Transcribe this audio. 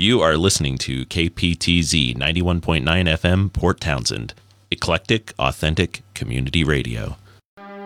You are listening to KPTZ 91.9 FM, Port Townsend. Eclectic, authentic community radio.